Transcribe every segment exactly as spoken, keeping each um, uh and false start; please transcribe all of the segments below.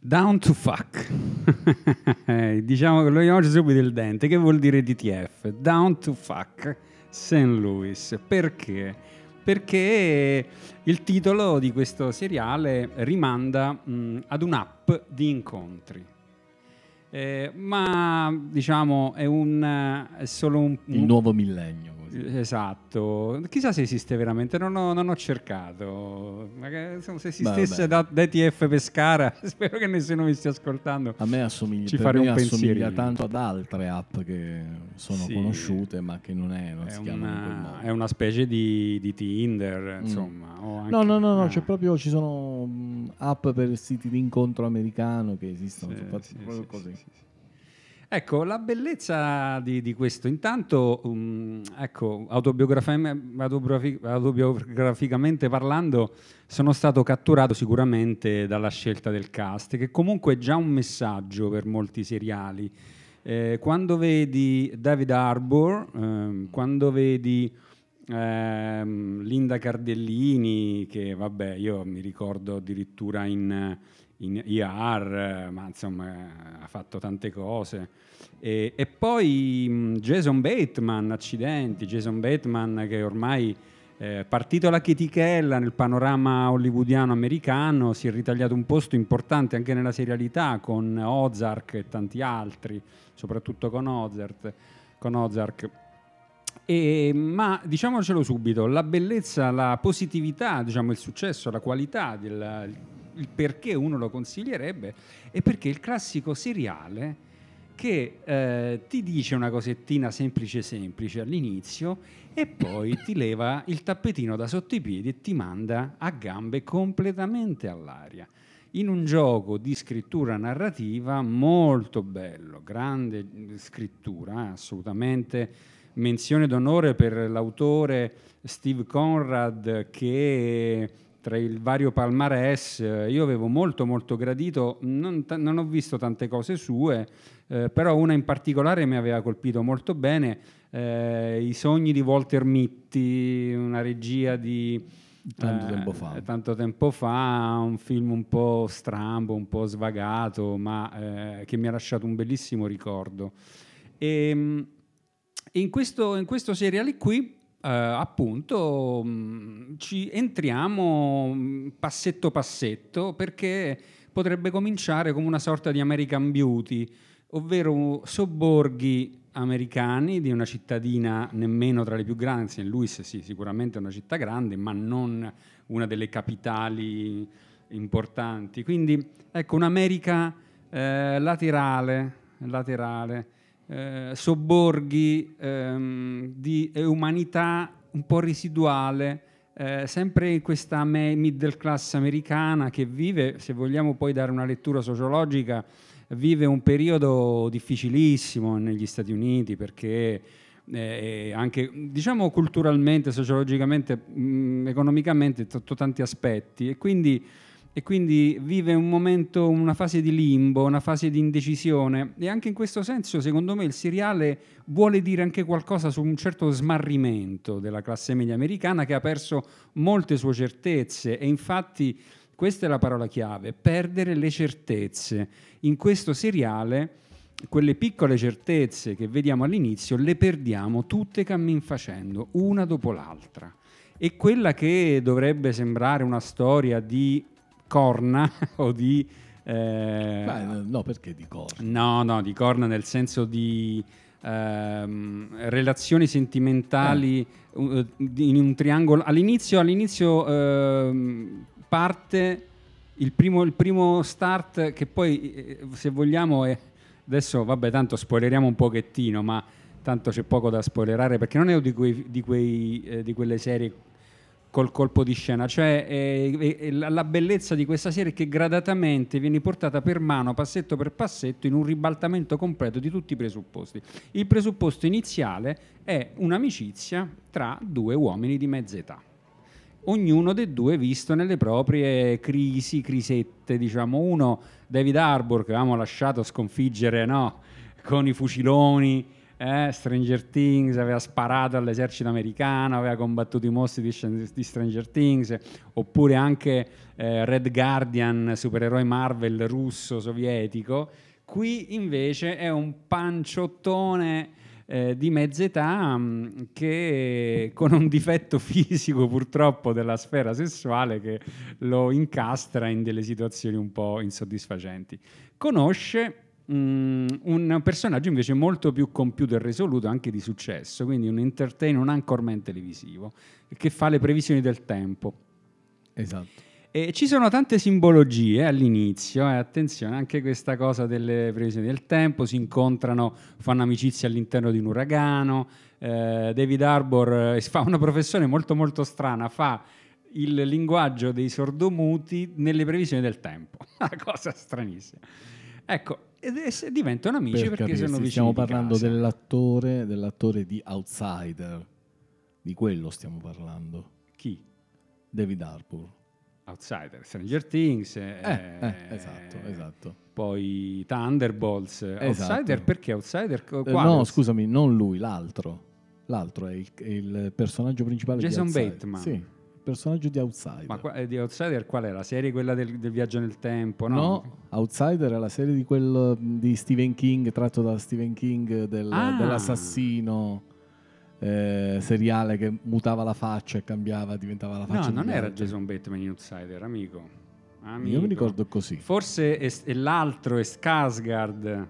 Down to fuck. Diciamo che lo oggi subito il dente. Che vuol dire D T F? Down to fuck Saint Louis. Perché? Perché il titolo di questo seriale rimanda mh, ad un'app di incontri. Eh, ma diciamo è, un, è solo un, un... il nuovo millennio. Esatto, chissà se esiste veramente, non ho, non ho cercato. Magari, insomma, se esistesse da, da E T F Pescara, spero che nessuno mi stia ascoltando. A me assomiglia, ci per fare me un assomiglia tanto ad altre app che sono sì, conosciute, ma che non, è, non è si una, chiamano in quel modo. È una specie di, di Tinder, insomma. Mm. O anche, no, no, no, no, ah. c'è proprio, ci sono app per siti di incontro americano che esistono, Sì, sono fatti sì, proprio sì, così. sì, sì. Ecco, la bellezza di, di questo, intanto, um, ecco, autobiografi- autobiografi- autobiograficamente parlando, sono stato catturato sicuramente dalla scelta del cast, che comunque è già un messaggio per molti seriali. Eh, quando vedi David Harbour, ehm, quando vedi ehm, Linda Cardellini, che vabbè, io mi ricordo addirittura in... in E R, ma insomma ha fatto tante cose. E, e poi mh, Jason Bateman, accidenti, Jason Bateman che ormai eh, partito la chetichella nel panorama hollywoodiano americano, si è ritagliato un posto importante anche nella serialità con Ozark e tanti altri, soprattutto con Ozark. Con Ozark. E, ma diciamocelo subito, la bellezza, la positività, diciamo il successo, la qualità del il perché uno lo consiglierebbe è perché il classico seriale che eh, ti dice una cosettina semplice semplice all'inizio e poi ti leva il tappetino da sotto i piedi e ti manda a gambe completamente all'aria in un gioco di scrittura narrativa molto bello, grande scrittura, eh, assolutamente. Menzione d'onore per l'autore Steve Conrad che tra il vario palmarès io avevo molto molto gradito, non, t- non ho visto tante cose sue, eh, però una in particolare mi aveva colpito molto bene, eh, I sogni di Walter Mitty, una regia di tanto eh, tempo fa. tanto tempo fa, un film un po' strambo, un po' svagato, ma eh, che mi ha lasciato un bellissimo ricordo. E, in questo, in questo seriale qui Uh, appunto mh, ci entriamo mh, passetto passetto perché potrebbe cominciare come una sorta di American Beauty, ovvero sobborghi americani di una cittadina nemmeno tra le più grandi. Saint Louis sì, sicuramente è una città grande, ma non una delle capitali importanti. Quindi ecco un'America eh, laterale, laterale. Eh, sobborghi ehm, di umanità un po' residuale, eh, sempre in questa me- middle class americana che vive, se vogliamo poi dare una lettura sociologica, vive un periodo difficilissimo negli Stati Uniti perché eh, anche diciamo culturalmente, sociologicamente, mh, economicamente, sotto tanti aspetti e quindi e quindi vive un momento, una fase di limbo, una fase di indecisione e anche in questo senso secondo me il seriale vuole dire anche qualcosa su un certo smarrimento della classe media americana che ha perso molte sue certezze e infatti questa è la parola chiave, perdere le certezze. In questo seriale quelle piccole certezze che vediamo all'inizio le perdiamo tutte cammin facendo, una dopo l'altra. E quella che dovrebbe sembrare una storia di corna o di eh, Beh, no, perché di corna? no no di corna nel senso di ehm, relazioni sentimentali eh. uh, in un triangolo all'inizio all'inizio ehm, parte il primo, il primo start che poi eh, se vogliamo è adesso vabbè tanto spoileriamo un pochettino ma tanto c'è poco da spoilerare perché non è di, quei, di, quei, eh, di quelle serie col colpo di scena, cioè eh, eh, la bellezza di questa serie è che gradatamente viene portata per mano, passetto per passetto, in un ribaltamento completo di tutti i presupposti. Il presupposto iniziale è un'amicizia tra due uomini di mezza età. Ognuno dei due visto nelle proprie crisi, crisette, diciamo. Uno, David Harbour, che avevamo lasciato sconfiggere no, con i fuciloni, eh, Stranger Things, aveva sparato all'esercito americano, aveva combattuto i mostri di, di Stranger Things, oppure anche eh, Red Guardian, supereroe Marvel russo sovietico. Qui invece è un panciottone eh, di mezza età mh, che con un difetto fisico purtroppo della sfera sessuale che lo incastra in delle situazioni un po' insoddisfacenti. Conosce Mm, un personaggio invece molto più compiuto e risoluto, anche di successo, quindi un entertainer, un anchorman televisivo che fa le previsioni del tempo. Esatto. E ci sono tante simbologie all'inizio, eh, attenzione, anche questa cosa delle previsioni del tempo, si incontrano, fanno amicizia all'interno di un uragano, eh, David Harbour eh, fa una professione molto molto strana, fa il linguaggio dei sordomuti nelle previsioni del tempo, una cosa stranissima. Ecco, ed è, diventano amici per perché sono vicini. Stiamo di parlando casa. dell'attore, dell'attore di Outsider, di quello stiamo parlando. Chi? David Harbour. Outsider, Stranger Things, Eh, eh, eh, esatto, esatto. Poi Thunderbolts. Esatto. Outsider perché? Outsider Eh, quale? no, scusami, non lui, l'altro. L'altro è il, è il personaggio principale Jason di Outsider. Bateman. Sì, il personaggio di Outsider. Ma qua, eh, di Outsider qual è? La serie quella del, del viaggio nel tempo? No, no, Outsider è la serie di quello di Stephen King, tratto da Stephen King, del, Ah. dell'assassino eh, seriale che mutava la faccia e cambiava, diventava la faccia No, non di era altri. Jason Bateman in Outsider, amico. amico. Io mi ricordo così. Forse è, è l'altro, è Skarsgård.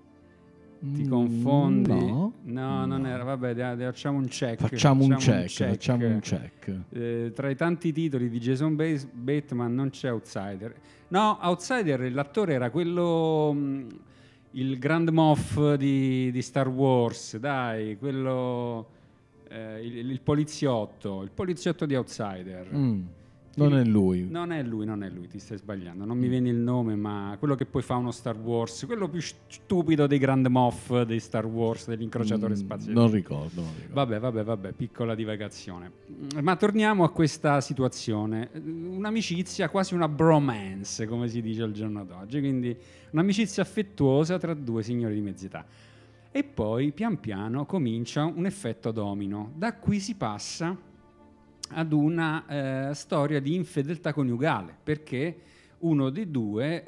Ti Mm, confondi? No, no, non no. era. Vabbè, da- da- facciamo un check. Facciamo un check, facciamo un check. Eh, tra i tanti titoli di Jason Bas- Bateman non c'è Outsider. No, Outsider, l'attore era quello, mh, il Grand Moff di, di Star Wars, dai, quello, eh, il, il poliziotto, il poliziotto di Outsider. Mm, non è lui. Non è lui, non è lui, ti stai sbagliando. Non mi viene il nome, ma quello che poi fa uno Star Wars, quello più stupido dei Grand Moff dei Star Wars, dell'incrociatore Mm, spaziale. non ricordo, non ricordo. Vabbè, vabbè, vabbè, piccola divagazione. Ma torniamo a questa situazione. Un'amicizia, quasi una bromance, come si dice al giorno d'oggi, quindi un'amicizia affettuosa tra due signori di mezz'età. E poi, pian piano, comincia un effetto domino. Da qui si passa ad una eh, storia di infedeltà coniugale, perché uno dei due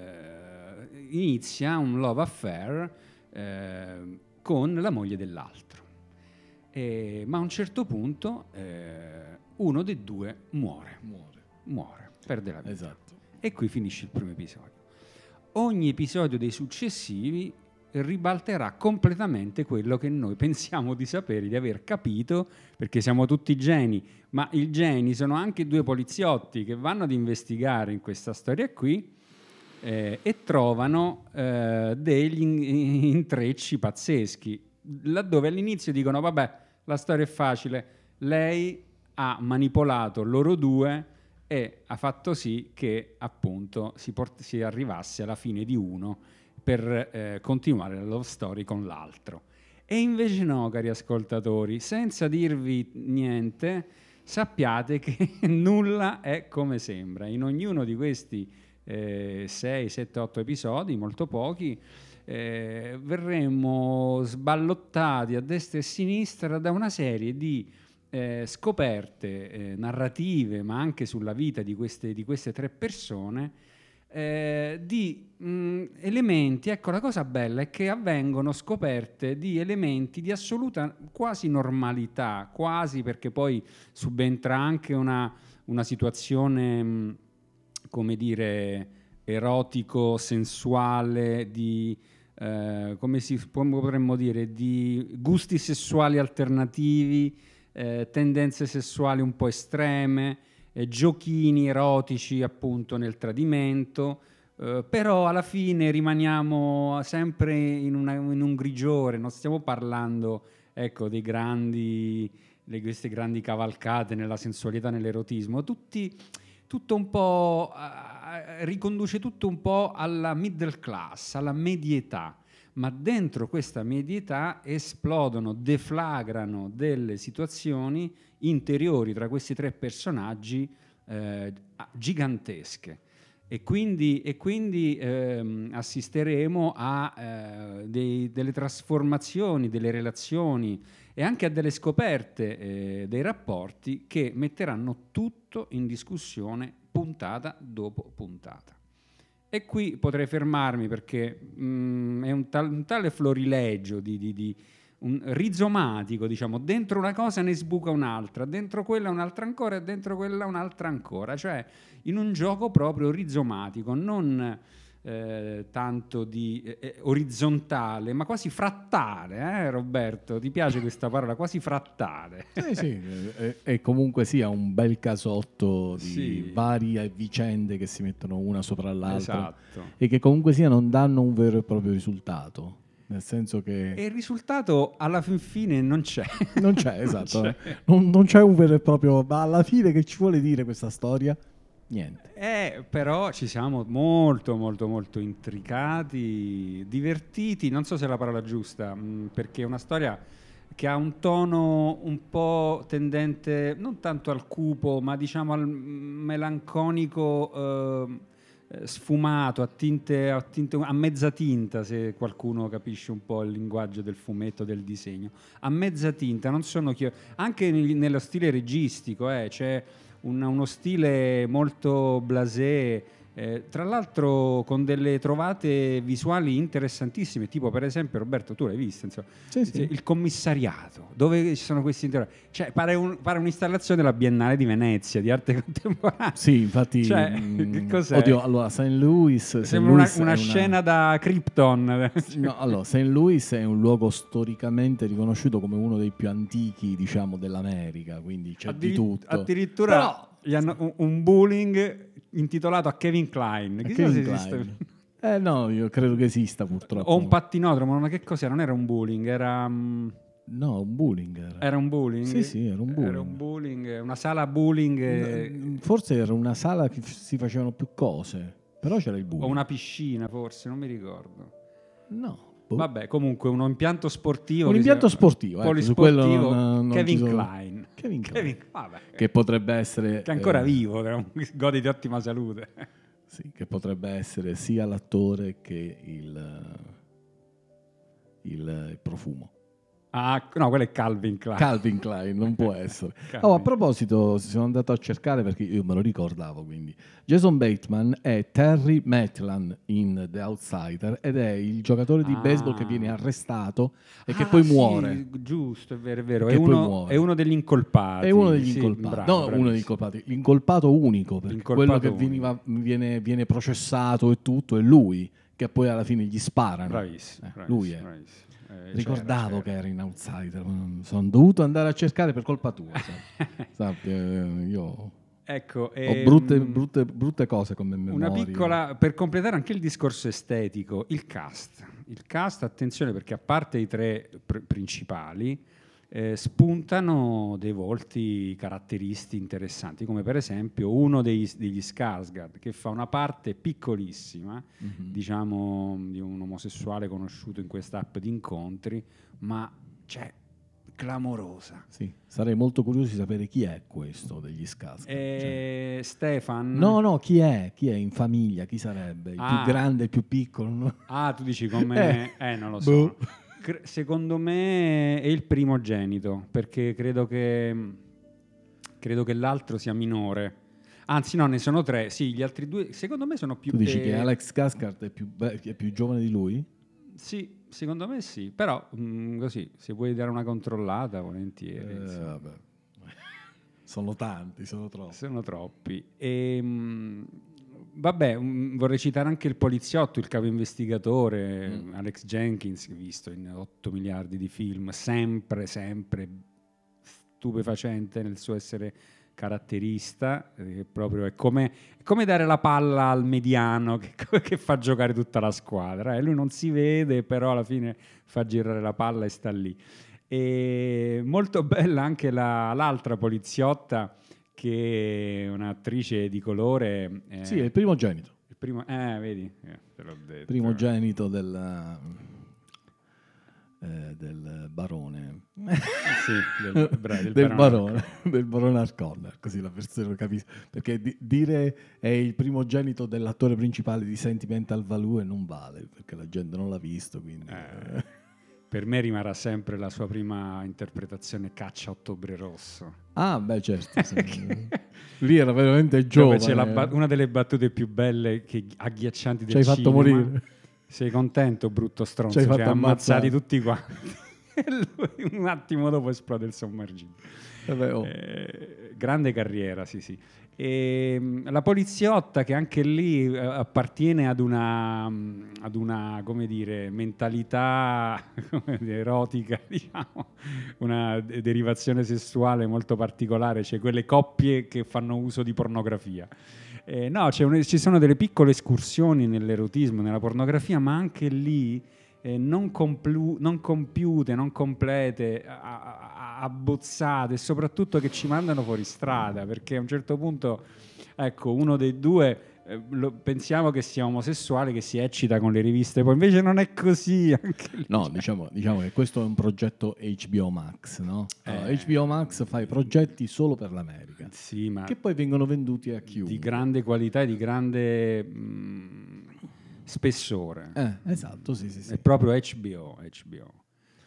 eh, inizia un love affair eh, con la moglie dell'altro. Eh, ma a un certo punto eh, uno dei due muore, Muore. muore, perde la vita. Esatto. E qui finisce il primo episodio. Ogni episodio dei successivi ribalterà completamente quello che noi pensiamo di sapere, di aver capito, perché siamo tutti geni, ma i geni sono anche due poliziotti che vanno ad investigare in questa storia qui eh, e trovano eh, degli in- intrecci pazzeschi, laddove all'inizio dicono vabbè, la storia è facile, lei ha manipolato loro due e ha fatto sì che appunto si, port- si arrivasse alla fine di uno per eh, continuare la love story con l'altro. E invece no, cari ascoltatori, senza dirvi niente, sappiate che nulla è come sembra. In ognuno di questi sei, sette, otto episodi, molto pochi, eh, verremo sballottati a destra e a sinistra da una serie di eh, scoperte eh, narrative, ma anche sulla vita di queste, di queste tre persone, Eh, di mh, elementi. Ecco, la cosa bella è che avvengono scoperte di elementi di assoluta quasi normalità, quasi, perché poi subentra anche una, una situazione mh, come dire erotico, sensuale, di eh, come si potremmo dire, di gusti sessuali alternativi, eh, tendenze sessuali un po' estreme, eh, giochini erotici appunto nel tradimento, eh, però alla fine rimaniamo sempre in, una, in un grigiore, non stiamo parlando ecco dei grandi, le, queste grandi cavalcate nella sensualità, nell'erotismo, tutti, tutto un po' eh, riconduce tutto un po' alla middle class, alla medietà. Ma dentro questa medietà esplodono, deflagrano delle situazioni interiori tra questi tre personaggi eh, gigantesche. E quindi, e quindi ehm, assisteremo a eh, dei, delle trasformazioni delle relazioni e anche a delle scoperte eh, dei rapporti che metteranno tutto in discussione puntata dopo puntata. E qui potrei fermarmi perché mh, è un, tal, un tale florilegio di, di, di un rizomatico, diciamo, dentro una cosa ne sbuca un'altra, dentro quella un'altra ancora e dentro quella un'altra ancora, cioè in un gioco proprio rizomatico, non eh, tanto di eh, orizzontale, ma quasi frattale, eh, Roberto? Ti piace questa parola? Quasi frattale. Eh sì, e, e comunque sia un bel casotto di Sì. varie vicende che si mettono una sopra l'altra Esatto. e che comunque sia non danno un vero e proprio risultato. Nel senso che E il risultato alla fin fine non c'è. non c'è, esatto. Non non, c'è. non, non c'è un vero e proprio. Ma alla fine che ci vuole dire questa storia? Niente. Eh, però ci siamo molto molto molto intricati, divertiti, non so se è la parola giusta, mh, perché è una storia che ha un tono un po' tendente non tanto al cupo, ma diciamo al melanconico eh, eh, sfumato, a tinte, a tinte a mezza tinta, se qualcuno capisce un po' il linguaggio del fumetto, del disegno. A mezza tinta, non sono chi- anche nel- nello stile registico, eh, c'è un- uno stile molto blasé, eh, tra l'altro con delle trovate visuali interessantissime, tipo per esempio, Roberto, tu l'hai visto, insomma, Sì, sì. il commissariato, dove ci sono questi interrogati, cioè pare, un- pare un'installazione della Biennale di Venezia di arte contemporanea. Sì, infatti. Cioè, mh, che cos'è? Oddio, allora, Saint Louis. Saint Sembra una, Louis una è scena da Krypton. No, allora, Saint Louis è un luogo storicamente riconosciuto come uno dei più antichi, diciamo, dell'America, quindi c'è di Addiri- tutto. Addirittura Però, gli hanno un, un bowling intitolato a Kevin Klein. Chissà Kevin se Klein. esiste. Eh no, io credo che esista purtroppo. O un pattinodromo, ma che cos'era? Non era un bowling, era, mm, No, un bowling era. era un bowling. Sì, sì, era un bowling. Era un bowling, una sala bowling eh, N- Forse era una sala che f- si facevano più cose, però c'era il o bowling. una piscina, forse, non mi ricordo. No. boh. Vabbè, comunque uno impianto sportivo. Un che impianto sia- sportivo, ecco, su quello polisportivo, non- non Kevin ci sono- Klein. Kevin Klein. Kevin- vabbè, Che potrebbe essere... che è ancora eh, vivo, che gode di ottima salute. Sì, che potrebbe essere sia l'attore che il, il, il profumo. Ah, no, quello è Calvin Klein. Calvin Klein, non può essere. Calvin. Oh, a proposito, sono andato a cercare perché io me lo ricordavo, quindi. Jason Bateman è Terry Maitland in The Outsider ed è il giocatore di Ah. baseball che viene arrestato e che Ah, poi sì, muore. giusto, è vero, è vero. Che È poi uno, muore. è uno degli incolpati. È uno degli sì, incolpati, bravo, no, uno bravissimo. degli incolpati, l'incolpato unico, perché L'incolpato quello che unico. veniva- viene, viene processato e tutto è lui, che poi alla fine gli sparano. Bravissimo, Eh, bravissimo, lui è. bravissimo. Eh, Ricordavo c'era, che era in Outsider, ma sono dovuto andare a cercare per colpa tua. Sappi, Sappi, eh, io c'era. Ecco, ho ehm, brutte, brutte, brutte cose come memoria. una piccola, per completare anche il discorso estetico, il cast. Il cast, attenzione, perché a parte i tre pr- principali, eh, spuntano dei volti caratteristi interessanti, come per esempio uno degli, degli Skarsgård, che fa una parte piccolissima, Mhm. diciamo, di un omosessuale conosciuto in quest'app di incontri, ma cioè, clamorosa. Sì, sarei molto curioso di sapere chi è questo degli Skarsgård. Cioè, E Stefan. no, no, chi è? Chi è in famiglia? Chi sarebbe? Il Ah. più grande, il più piccolo? No? Ah, tu dici come... Eh, Eh, non lo so. boh. Cre- secondo me è il primogenito, perché credo che, credo che l'altro sia minore. Anzi, no, ne sono tre. Sì, gli altri due, secondo me sono più... Tu dici eh, che Alex Skarsgård è più, be- è più giovane di lui? Sì, secondo me sì. Però, mh, così, se vuoi dare una controllata, volentieri. Eh, insomma. vabbè. Sono tanti, sono troppi. Sono troppi. E, mh, vabbè, mh, vorrei citare anche il poliziotto, il capo investigatore, Mm. Alex Jenkins, visto in otto miliardi di film, sempre, sempre stupefacente nel suo essere caratterista, eh, proprio è come, è come dare la palla al mediano che, che fa giocare tutta la squadra. eh. Lui non si vede, però alla fine fa girare la palla e sta lì. E molto bella anche la- l'altra poliziotta, che è un'attrice di colore. eh, Sì, è il primogenito. il primo, eh, vedi, eh, te l'ho detto. Primogenito del... eh, del barone. Sì, del, bra- del del barone. barone, del barone Harkonnen, così la persona capisce. Perché di- dire è il primogenito dell'attore principale di Sentimental Value non vale, perché la gente non l'ha visto, quindi... Eh, per me rimarrà sempre la sua prima interpretazione Caccia a Ottobre Rosso. Ah, beh, certo. Sì. Lì era veramente giovane. Dove c'è la ba- una delle battute più belle, che, agghiaccianti del Ci hai fatto cinema. morire. Sei contento, brutto stronzo? Ci hai Ci fatto hai ammazzati ammazzare. tutti quanti. E lui, un attimo dopo esplode il sommergibile. Vabbè, oh. Eh, grande carriera, sì, sì. E, mh, la poliziotta, che anche lì eh, appartiene ad una, mh, ad una, come dire, mentalità come dire, erotica, diciamo, una de- derivazione sessuale molto particolare, cioè quelle coppie che fanno uso di pornografia. Eh, no, c'è un- ci sono delle piccole escursioni nell'erotismo, nella pornografia, ma anche lì eh, non, complu- non compiute, non complete, a- a- abbozzate, e soprattutto che ci mandano fuori strada, perché a un certo punto, ecco, uno dei due eh, lo- pensiamo che sia omosessuale, che si eccita con le riviste, poi invece non è così. Anche lì, No, cioè. diciamo, diciamo che questo è un progetto H B O Max, no? Allora, Eh, H B O Max fa i progetti solo per l'America, Sì, ma che poi vengono venduti a chiunque. di grande qualità e di grande mh, spessore. Eh, esatto, sì, sì, sì. È proprio H B O, H B O.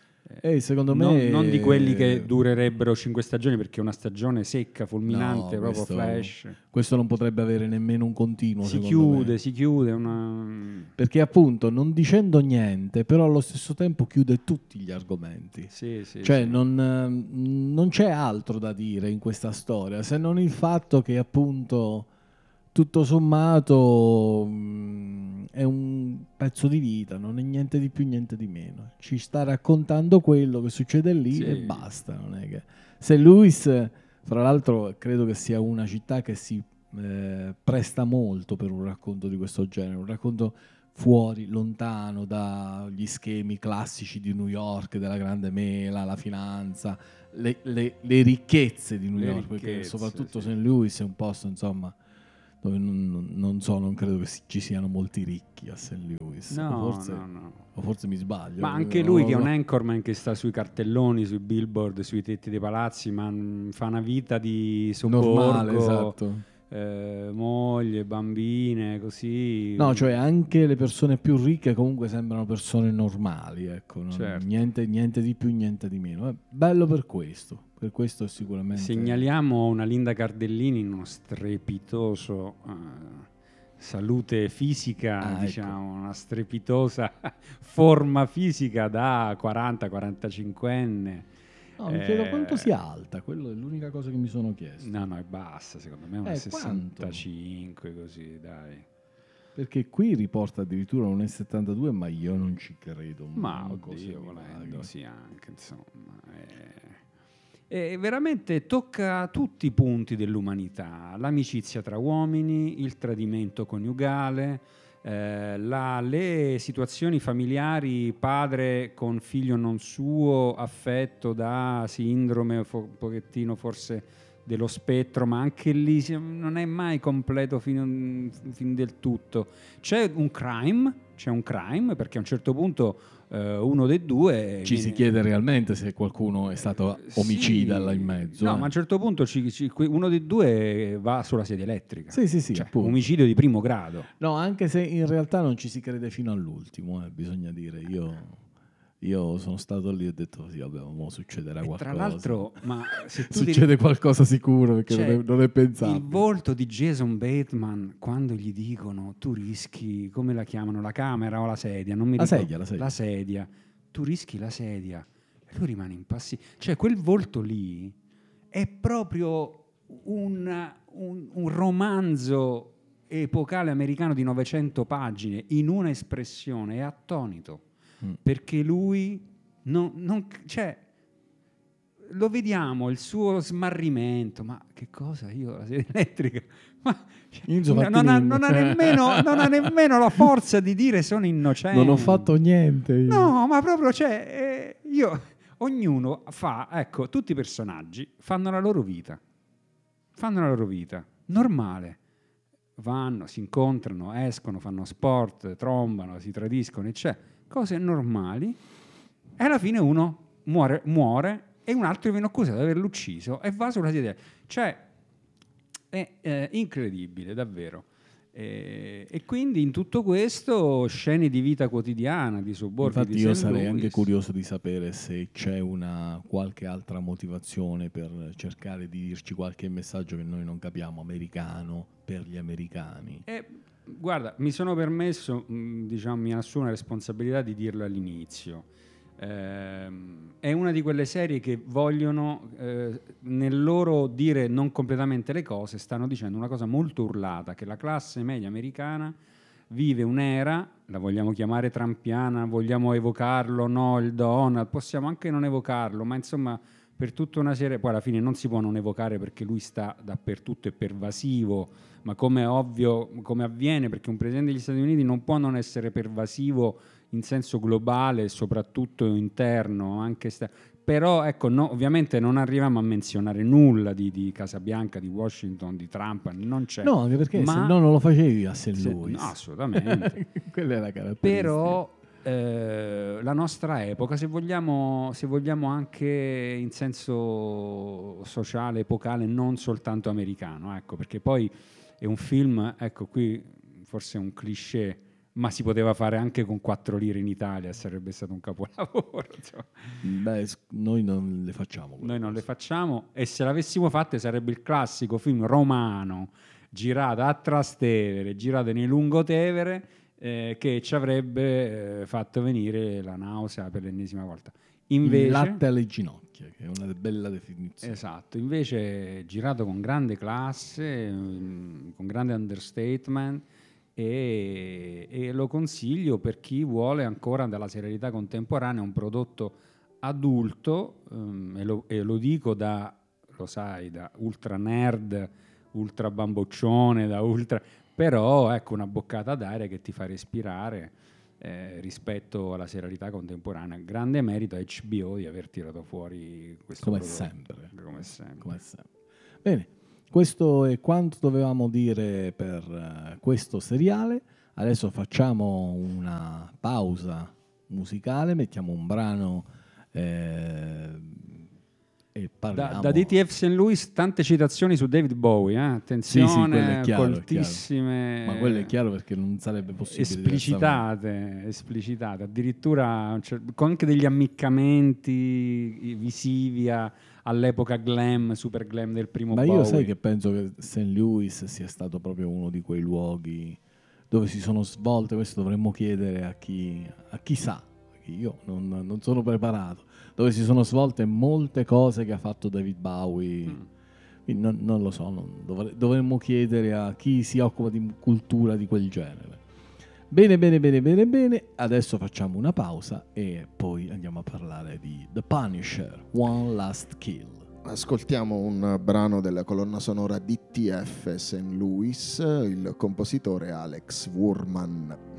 E secondo Non, me... non di quelli che durerebbero cinque stagioni, perché è una stagione secca, fulminante, No, proprio questo- flash. Questo non potrebbe avere nemmeno un continuo, Si secondo chiude, me. si chiude. Una... Perché appunto, non dicendo niente, però allo stesso tempo chiude tutti gli argomenti. Sì, sì, Cioè sì. non, eh, non c'è altro da dire in questa storia, se non il fatto che appunto tutto sommato mh, è un pezzo di vita, non è niente di più, niente di meno. Ci sta raccontando quello che succede lì Sì. e basta. Non è che... Saint Louis, fra l'altro, credo che sia una città che si eh, presta molto per un racconto di questo genere, un racconto fuori, lontano dagli schemi classici di New York, della grande mela, la finanza, le, le- le ricchezze di New Le York, perché ricchezze, soprattutto sì. Saint Louis è un posto, insomma, dove non, non- non so, non credo che si- ci siano molti ricchi a Saint Louis. No, o, forse, no, no. o forse mi sbaglio. Ma anche non lui, lo che è un so. anchorman che sta sui cartelloni, sui billboard, sui tetti dei palazzi, ma mh, fa una vita di Normale, sobborgo, esatto. eh, moglie, bambine, così. No, cioè anche le persone più ricche comunque sembrano persone normali, ecco, non- Certo. niente, niente di più, niente di meno. È bello per questo, per questo sicuramente. Segnaliamo una Linda Cardellini in uno strepitoso eh, salute fisica, Ah, ecco. diciamo, una strepitosa forma fisica da quaranta quarantacinquenne. No, mi Eh, chiedo quanto sia alta, quello è l'unica cosa che mi sono chiesto. No, no, è bassa, secondo me, una Eh, sessantacinque, così, dai. Perché qui riporta addirittura un uno virgola settantadue, ma io non ci credo. Ma manco se oddio, mi volendo, paghi. sì, anche, insomma. E veramente tocca tutti i punti dell'umanità: l'amicizia tra uomini, il tradimento coniugale, eh, la- le situazioni familiari, padre con figlio non suo, affetto da sindrome fo- un pochettino forse dello spettro, ma anche lì si- non è mai completo fino, fin del tutto. C'è un crime, c'è un crime perché a un certo punto eh, uno dei due Ci viene- si chiede realmente se qualcuno è stato omicida sì, là in mezzo. no, eh. ma a un certo punto ci- ci- que- uno dei due va sulla sedia elettrica. Sì, sì, sì, Cioè, appunto. omicidio di primo grado. No, anche se in realtà non ci si crede fino all'ultimo, eh, bisogna dire. Io, io sono stato lì e ho detto, sì, vabbè, mo succederà E qualcosa. tra l'altro, ma se tu ti Succede qualcosa sicuro, perché Cioè, non, è, non è pensabile. il volto di Jason Bateman, quando gli dicono tu rischi, come la chiamano, la camera o la sedia? Non mi La ricordo. sedia, la sedia. La sedia. Tu rischi la sedia. E lui rimane impassibile. Cioè, quel volto lì è proprio un, un- un romanzo epocale americano di novecento pagine in una espressione. È attonito. Mm. Perché lui non... non cioè, lo vediamo, il suo smarrimento, ma che cosa io, la sedia elettrica? Ma, cioè, Io no- sono non, ha, fatto non, ha niente. nemmeno, non ha nemmeno la forza di dire sono innocente. Non ho fatto niente. io. No, ma proprio, cioè, eh, io, ognuno fa, ecco, tutti i personaggi fanno la loro vita, fanno la loro vita, normale. Vanno, si incontrano, escono, fanno sport, trombano, si tradiscono, eccetera. Cose normali. E alla fine uno muore, muore e un altro viene accusato di averlo ucciso e va sulla sedia. Cioè, è eh, incredibile, davvero. E, e quindi in tutto questo scene di vita quotidiana, di sobborghi. Infatti di io Saint sarei Louis. anche curioso di sapere se c'è una qualche altra motivazione per cercare di dirci qualche messaggio che noi non capiamo, americano per gli americani. E, guarda, mi sono permesso, mh, diciamo, mi assumo la responsabilità di dirlo all'inizio. Ehm, è una di quelle serie che vogliono, eh, nel loro dire non completamente le cose, stanno dicendo una cosa molto urlata, che la classe media americana vive un'era, la vogliamo chiamare trampiana, vogliamo evocarlo, no, il Donald, possiamo anche non evocarlo, ma insomma per tutta una serie, poi alla fine non si può non evocare perché lui sta dappertutto, è pervasivo, ma come è ovvio, come avviene, perché un presidente degli Stati Uniti non può non essere pervasivo in senso globale, soprattutto interno, anche sta- però ecco, no, ovviamente non arriviamo a menzionare nulla di, di Casabianca, di Washington, di Trump, non c'è. No, anche perché ma se no non lo facevi a Saint se, Louis. no, assolutamente. Quella è la caratteristica. Però eh, la nostra epoca, se vogliamo, se vogliamo anche in senso sociale, epocale, non soltanto americano, ecco, perché poi è un film, ecco qui forse è un cliché, ma si poteva fare anche con quattro lire in Italia, sarebbe stato un capolavoro. Insomma. Beh, noi non le facciamo. Noi non le facciamo e se l'avessimo fatte sarebbe il classico film romano girato a Trastevere, girato nei Lungotevere, eh, che ci avrebbe eh, fatto venire la nausea per l'ennesima volta. Invece, il latte alle ginocchia, che è una bella definizione. Esatto, invece girato con grande classe, mh, con grande understatement, e, e lo consiglio per chi vuole ancora dalla serialità contemporanea un prodotto adulto, um, e, lo, e lo dico da, lo sai, da ultra nerd, ultra bamboccione, da ultra, però ecco una boccata d'aria che ti fa respirare eh, rispetto alla serialità contemporanea. Grande merito a H B O di aver tirato fuori questo come prodotto. sempre. Come sempre. Come sempre. Bene, questo è quanto dovevamo dire per uh, questo seriale. Adesso facciamo una pausa musicale, mettiamo un brano eh, e parliamo. Da, da D T F Saint Louis tante citazioni su David Bowie, eh? Attenzione, sì, sì, quello è chiaro, coltissime, è chiaro. Ma quello è chiaro perché non sarebbe possibile esplicitate, esplicitate, addirittura cioè, con anche degli ammiccamenti visivi a, all'epoca glam, super glam del primo Ma Bowie. io sai che penso che Saint Louis sia stato proprio uno di quei luoghi dove si sono svolte, questo dovremmo chiedere a chi, a chi sa, perché io non, non sono preparato, dove si sono svolte molte cose che ha fatto David Bowie. Mm. Quindi non, non lo so, non, dovre, dovremmo chiedere a chi si occupa di cultura di quel genere. Bene, bene, bene, bene, bene, adesso facciamo una pausa e poi andiamo a parlare di The Punisher, One Last Kill. Ascoltiamo un brano della colonna sonora D T F Saint Louis, il compositore Alex Wurman.